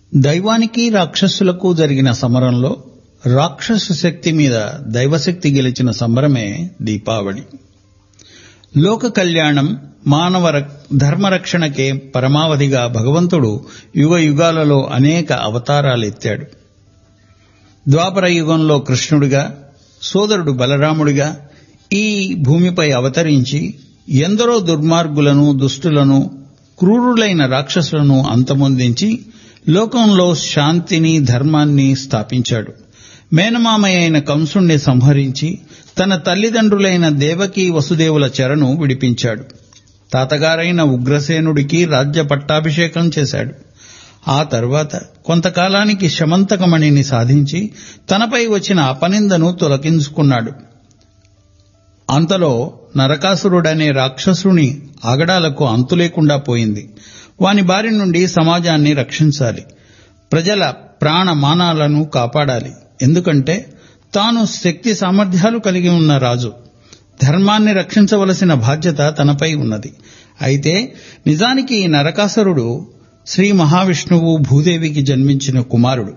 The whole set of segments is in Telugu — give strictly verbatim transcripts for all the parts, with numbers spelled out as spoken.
దైవానికి రాక్షసులకు జరిగిన సమరంలో రాక్షస శక్తి మీద దైవశక్తి గెలిచిన సంబరమే దీపావళి. లోక కళ్యాణం, మానవ ధర్మరక్షణకే పరమావధిగా భగవంతుడు యుగ యుగాలలో అనేక అవతారాలెత్తాడు. ద్వాపర యుగంలో కృష్ణుడిగా, సోదరుడు బలరాముడిగా ఈ భూమిపై అవతరించి ఎందరో దుర్మార్గులను, దుష్టులను, క్రూరులైన రాక్షసులను అంతమొందించి లోకంలో శాంతిని, ధర్మాన్ని స్థాపించాడు. మేనమామ అయిన కంసుణ్ణి సంహరించి తన తల్లిదండ్రులైన దేవకీ వసుదేవుల చెరను విడిపించాడు. తాతగారైన ఉగ్రసేనుడికి రాజ్య పట్టాభిషేకం చేశాడు. ఆ తరువాత కొంతకాలానికి శమంతకమణిని సాధించి తనపై వచ్చిన అపనిందను తొలగించుకున్నాడు. అంతలో నరకాసురుడనే రాక్షసుని ఆగడాలకు అంతులేకుండా పోయింది. వాని బారి నుండి సమాజాన్ని రక్షించాలి, ప్రజల ప్రాణమానాలను కాపాడాలి. ఎందుకంటే తాను శక్తి సామర్థ్యాలు కలిగి ఉన్న రాజు. ధర్మాన్ని రక్షించవలసిన బాధ్యత తనపై ఉన్నది. అయితే నిజానికి ఈ నరకాసురుడు శ్రీ మహావిష్ణువు భూదేవికి జన్మించిన కుమారుడు.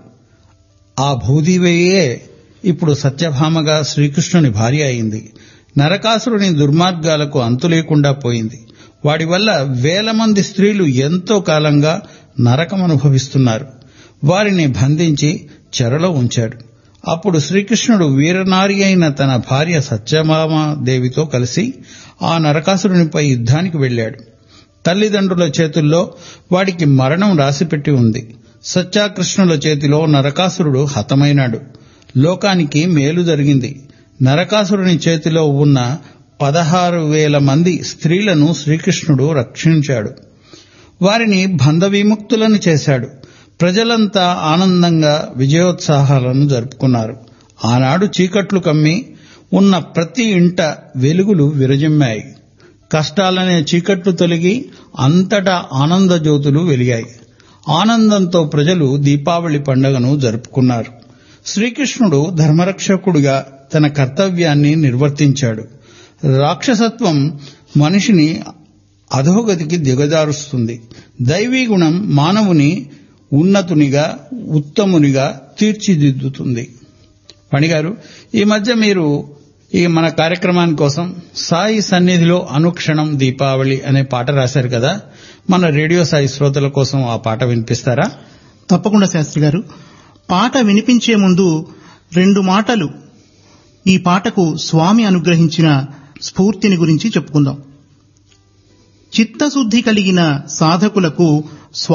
ఆ భూదేవియే ఇప్పుడు సత్యభామగా శ్రీకృష్ణుని భార్య అయింది. నరకాసురుని దుర్మార్గాలకు అంతులేకుండా పోయింది. వాడి వల్ల వేల మంది స్త్రీలు ఎంతో కాలంగా నరకమనుభవిస్తున్నారు. వారిని బంధించి చెరలో ఉంచాడు. అప్పుడు శ్రీకృష్ణుడు వీరనారి అయిన తన భార్య సత్యభామాదేవితో కలిసి ఆ నరకాసురునిపై యుద్ధానికి వెళ్లాడు. తల్లిదండ్రుల చేతుల్లో వాడికి మరణం రాసిపెట్టి ఉంది. సత్యాకృష్ణుల చేతిలో నరకాసురుడు హతమైనాడు. లోకానికి మేలు జరిగింది. నరకాసురుని చేతిలో ఉన్న పదహారు వేల మంది స్త్రీలను శ్రీకృష్ణుడు రక్షించాడు. వారిని బంధ విముక్తులను చేశాడు. ప్రజలంతా ఆనందంగా విజయోత్సాహాలను జరుపుకున్నారు. ఆనాడు చీకట్లు కమ్మి ఉన్న ప్రతి ఇంట వెలుగులు విరజిమ్మాయి. కష్టాలనే చీకట్లు తొలగి అంతటా ఆనంద జ్యోతులు వెలిగాయి. ఆనందంతో ప్రజలు దీపావళి పండుగను జరుపుకున్నారు. శ్రీకృష్ణుడు ధర్మరక్షకుడిగా తన కర్తవ్యాన్ని నిర్వర్తించాడు. రాక్షసత్వం మనిషిని అధోగతికి దిగజారుస్తుంది. దైవీ గుణం మానవుని ఉన్నతునిగా, ఉత్తమునిగా తీర్చిదిద్దుతుంది. పణిగారు, ఈ మధ్య మీరు ఈ మన కార్యక్రమాని కోసం సాయి సన్నిధిలో అనుక్షణం దీపావళి అనే పాట రాశారు కదా, మన రేడియో సాయి శ్రోతల కోసం ఆ పాట వినిపిస్తారా? తప్పకుండా శాస్త్రి గారు. పాట వినిపించే ముందు రెండు మాటలు ఈ పాటకు స్వామి అనుగ్రహించిన స్ఫూర్తిని గురించి చెప్పుకుందాం. చిత్తశుద్ధి కలిగిన సాధకులకు